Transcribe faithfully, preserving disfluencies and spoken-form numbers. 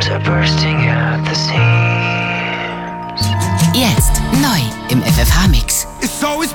are bursting at the seams. Jetzt neu im F F H-Mix. It's always